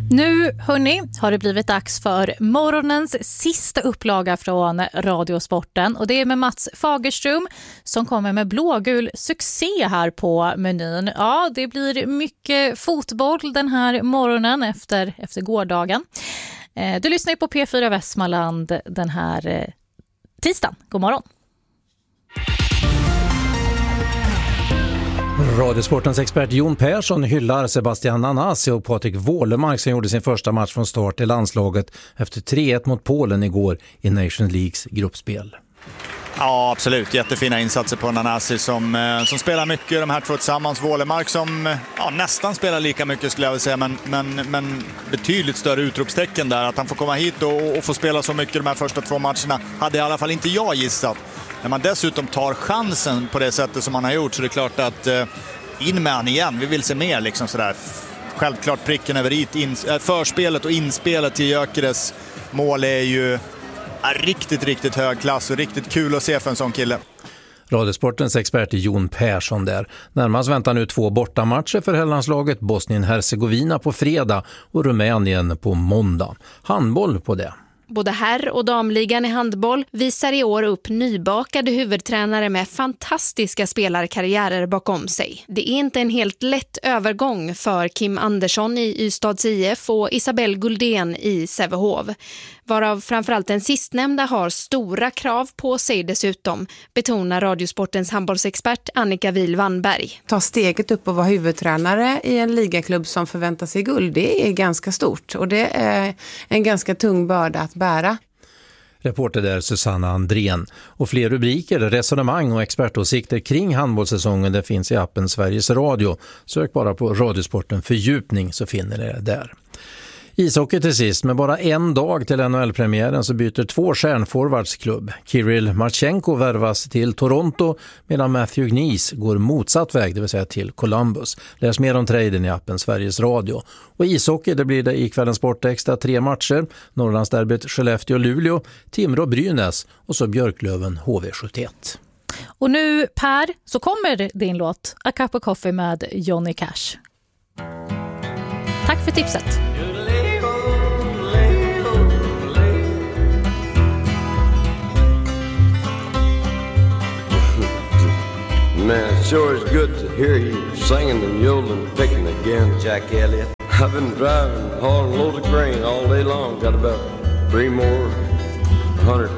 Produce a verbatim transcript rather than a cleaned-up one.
Nu hörni, har det blivit dags för morgonens sista upplaga från Radiosporten, och det är med Mats Fagerström som kommer med blågul succé här på menyn. Ja, det blir mycket fotboll den här morgonen efter, efter gårdagen. Eh, du lyssnar ju på P fyra Västmanland den här eh, tisdagen. God morgon! Radiosportens expert Jon Persson hyllar Sebastian Nanasi och Patrik Wålemark som gjorde sin första match från start i landslaget efter tre ett mot Polen igår i Nations Leagues gruppspel. Ja, absolut. Jättefina insatser på Nanasi som, som spelar mycket, de här två tillsammans. Wålemark som ja, nästan spelar lika mycket skulle jag vilja säga, men, men, men betydligt större utropstecken där. Att han får komma hit och, och få spela så mycket de här första två matcherna hade i alla fall inte jag gissat. När man dessutom tar chansen på det sättet som man har gjort så är det klart att eh, in med han igen. Vi vill se mer liksom sådär. Självklart pricken över it, in, äh, förspelet och inspelet till Gyökeres mål är ju äh, riktigt, riktigt hög klass och riktigt kul att se för en sån kille. Radiosportens expert Jon Persson där. Närmast väntar nu två bortamatcher för herrlandslaget, Bosnien-Herzegovina på fredag och Rumänien på måndag. Handboll på det. Både herr- och damligan i handboll visar i år upp nybakade huvudtränare med fantastiska spelarkarriärer bakom sig. Det är inte en helt lätt övergång för Kim Andersson i Ystads I F och Isabelle Guldén i Sävehof. Varav framförallt den sistnämnda har stora krav på sig dessutom, betonar Radiosportens handbollsexpert Annika Wihl-Wannberg. Ta steget upp och vara huvudtränare i en ligaklubb som förväntar sig guld, det är ganska stort och det är en ganska tung börda att bära. Reporter där Susanna Andrén. Och fler rubriker, resonemang och expertåsikter kring handbollssäsongen det finns i appen Sveriges Radio. Sök bara på Radiosporten fördjupning så finner ni det där. Ishockey till sist, med bara en dag till N H L-premiären så byter två stjärnforwardsklubb. Kirill Marchenko värvas till Toronto medan Matthew Gnees går motsatt väg, det vill säga till Columbus. Läs mer om traden i appen Sveriges Radio. Och ishockey, det blir det i kvällens Sportextra tre matcher. Norrlandsderbyt Skellefteå-Luleå, Timrå-Brynäs och så Björklöven H V sjuttioett. Och nu Per, så kommer din låt A Cup of Coffee med Johnny Cash. Tack för tipset. Man, it sure is good to hear you singing and yodeling and picking again, Jack Elliott. I've been driving, hauling a load of grain all day long. Got about three more hundred